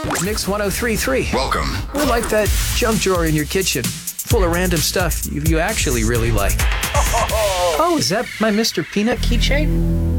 Mix 1033. Welcome. We're like that junk drawer in your kitchen, full of random stuff you actually really like. Oh, is that my Mr. Peanut keychain?